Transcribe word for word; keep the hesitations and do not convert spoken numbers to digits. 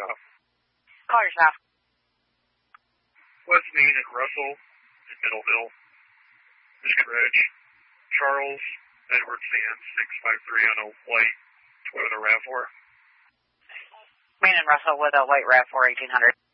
stop. Call your staff. West Main and Russell in Middleville. Michigan Ridge. Charles Edward Sands, six five three on a white Toyota RAV four. Main and Russell with a white RAV four eighteen hundred.